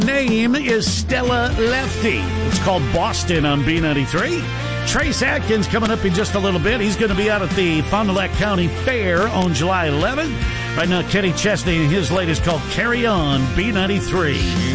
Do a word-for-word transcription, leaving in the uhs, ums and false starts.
Name is Stella Lefty. It's called Boston on B ninety-three. Trace Atkins coming up in just a little bit. He's going to be out at the Fond du Lac County Fair on July eleventh. Right now, Kenny Chesney and his latest called Carry On, B ninety-three.